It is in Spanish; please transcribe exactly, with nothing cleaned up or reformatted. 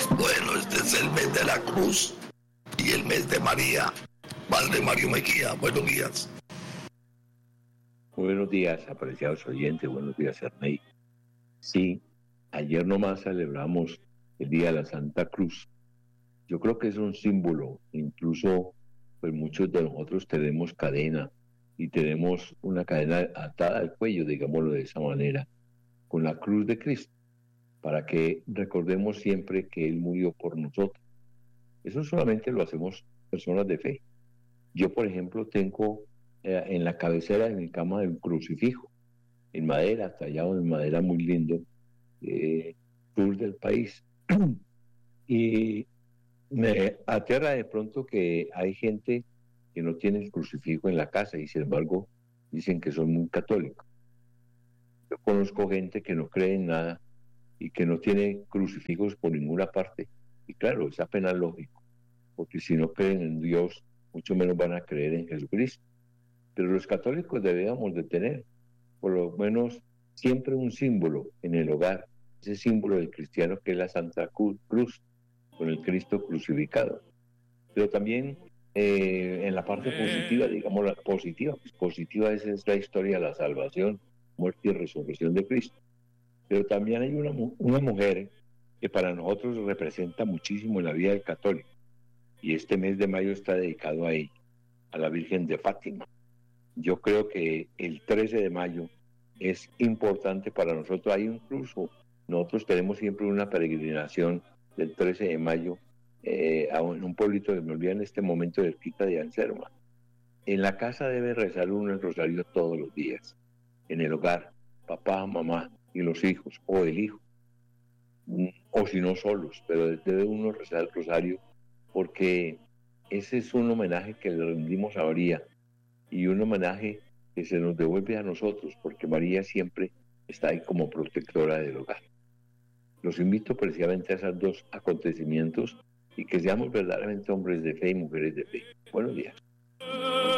Bueno, este es el mes de la cruz y el mes de María. Padre Mario Mejía, buenos días. Buenos días, apreciados oyentes, buenos días, Ernei. Sí, ayer nomás celebramos el Día de la Santa Cruz. Yo creo que es un símbolo, incluso pues muchos de nosotros tenemos cadena y tenemos una cadena atada al cuello, digámoslo de esa manera, con la cruz de Cristo, para que recordemos siempre que Él murió por nosotros. Eso solamente lo hacemos personas de fe. Yo, por ejemplo, tengo eh, en la cabecera de mi cama un crucifijo, en madera, tallado en madera muy lindo, eh, sur del país. Y me aterra de pronto que hay gente que no tiene el crucifijo en la casa y sin embargo dicen que son muy católicos. Yo conozco gente que no cree en nada y que no tiene crucifijos por ninguna parte. Y claro, es apenas lógico, porque si no creen en Dios, mucho menos van a creer en Jesucristo. Pero los católicos debemos de tener, por lo menos, siempre un símbolo en el hogar, ese símbolo del cristiano que es la Santa Cruz, con el Cristo crucificado. Pero también eh, en la parte positiva, digamos la positiva, pues positiva esa es la historia de la salvación, muerte y resurrección de Cristo. Pero también hay una, una mujer que para nosotros representa muchísimo en la vida del católico, y este mes de mayo está dedicado a ella, a la Virgen de Fátima. Yo creo que el trece de mayo es importante para nosotros. Hay incluso, nosotros tenemos siempre una peregrinación del trece de mayo eh, a un, un pueblito que me olvida en este momento, de Quita de Anserma. En la casa debe rezar uno el rosario todos los días. En el hogar, papá, mamá y los hijos, o el hijo, o si no solos, pero debe uno rezar el rosario porque ese es un homenaje que le rendimos a María y un homenaje que se nos devuelve a nosotros, porque María siempre está ahí como protectora del hogar. Los invito precisamente a esos dos acontecimientos y que seamos verdaderamente hombres de fe y mujeres de fe. Buenos días.